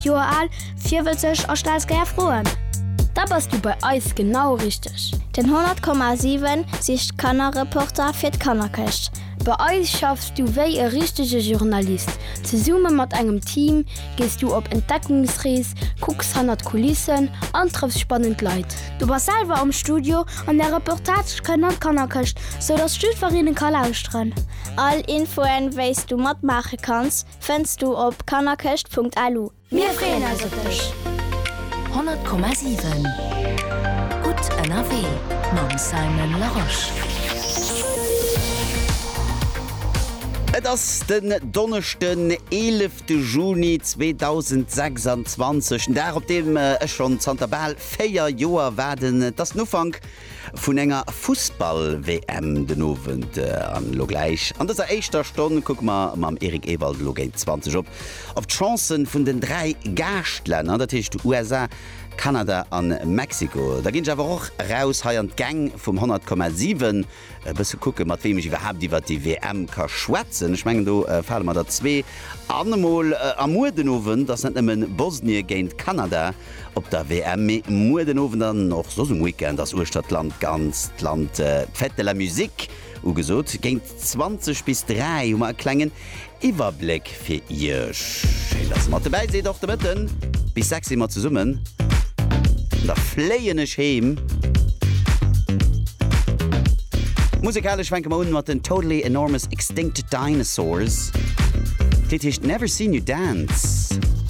Joer all, 4 sech a Staatsgeier froen. Da bist du bei Eis genau richtig. Den 100,7 sicht Kannerreporter fir d'Kannerkecht. Bei Eis schaffst du wéi e richtige Journalist. Ze Summe mat engem Team gehst du op Entdeckungsrees, guckst 100 Kulissen an triffst spannend Leid. Du warst selber am Studio an der Reportage Kannerkecht, so dass Stüdverinen kann ausstrahlen. All Infoen weist du mat mache kannst, findst du op kannerkecht.lu. Mir freuen also dich. 100,7 Gut NRW Mam Simon Laroche. Et ass den Donnerchten 11. Juni 2026 der op dem schon Zantabal 4 Joer werden das Nufang vun enger Fußball-WM den Novent an Logleich. An der eischter Stunde guck ma am Erik Ewald Login 20 op Chancen vun den 3 Gastländer, dat hicht USA, Kanada an Mexiko. Da ginn awer och raus ha an Gang vum 100,7 bis gucke mat wem ich überhaupt iwwer die WM ka schwätzen. Ich mengen du fall mat der 2 anmol am Mudenowen, das net nemmmen Bosnie géint Kanada op der WM Mudenowen dann noch so Weekend das Urstadtland ganz Land fette la Musik ugesot géint 20 bis 3 klengen Iwerblick fir Isch. Das mat dabei se doch der Mitten bis 6 immer zu summen. Der fleiene Scheem. Musikalisch schwenke ma mat den Totally Enormous Extinct Dinosaurs. Dit hicht Never Seen You Dance.